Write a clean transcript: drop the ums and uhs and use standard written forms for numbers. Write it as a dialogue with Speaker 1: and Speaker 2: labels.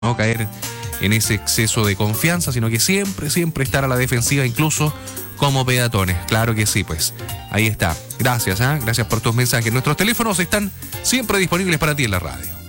Speaker 1: no caer en ese exceso de confianza, sino que siempre estar a la defensiva, incluso como peatones. Claro que sí, pues. Ahí está. Gracias, gracias por tus mensajes. Nuestros teléfonos están siempre disponibles para ti en la radio.